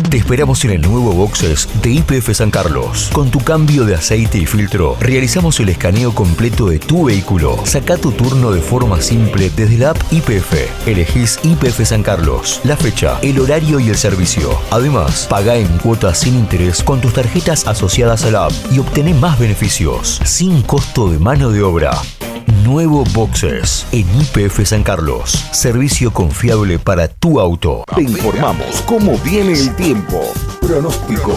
Te esperamos en el nuevo boxes de YPF San Carlos. Con tu cambio de aceite y filtro, realizamos el escaneo completo de tu vehículo. Saca tu turno de forma simple desde la app YPF. Elegís YPF San Carlos, la fecha, el horario y el servicio. Además, paga en cuotas sin interés con tus tarjetas asociadas a la app y obtené más beneficios, sin costo de mano de obra. Nuevo boxes en YPF San Carlos. Servicio confiable para tu auto. Te informamos cómo viene el tiempo. Pronóstico.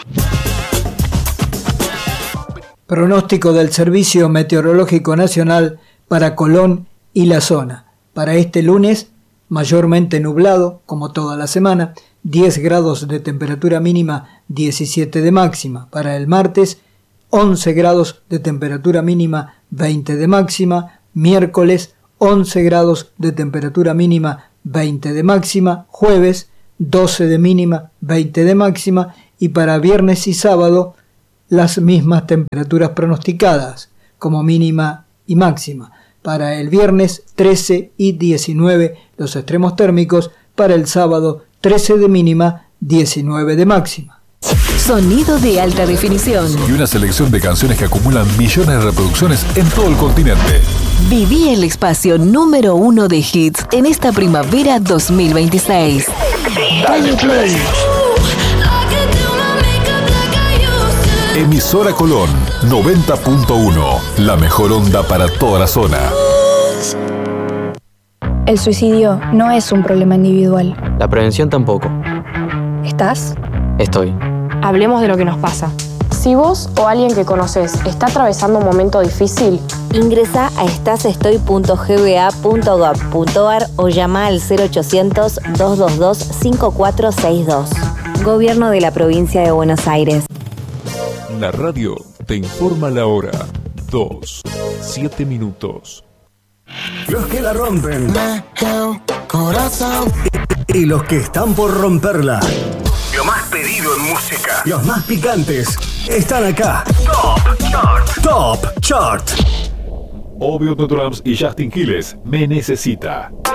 Pronóstico del Servicio Meteorológico Nacional para Colón y la zona. Para este lunes, mayormente nublado, como toda la semana, 10 grados de temperatura mínima, 17 de máxima. Para el martes, 11 grados de temperatura mínima, 20 de máxima. Miércoles, 11 grados de temperatura mínima, 20 de máxima. Jueves, 12 de mínima, 20 de máxima. Y para viernes y sábado, las mismas temperaturas pronosticadas, como mínima y máxima. Para el viernes, 13 y 19 los extremos térmicos. Para el sábado, 13 de mínima, 19 de máxima. Sonido de alta definición. Y una selección de canciones que acumulan millones de reproducciones en todo el continente. Viví el espacio número 1 de hits en esta primavera 2026. Dale play. Emisora Colón 90.1. La mejor onda para toda la zona. El suicidio no es un problema individual. La prevención tampoco. ¿Estás? Estoy. Hablemos de lo que nos pasa. Si vos o alguien que conoces está atravesando un momento difícil, ingresa a estasestoy.gba.gov.ar o llama al 0800-222-5462. Gobierno de la Provincia de Buenos Aires. La radio te informa la hora. 2:07 minutos. Los que la rompen. Y los que están por romperla. Lo más pedido en música. Los más picantes están acá. Top Chart. Obvio Trams y Justin Quiles, Me Necesita.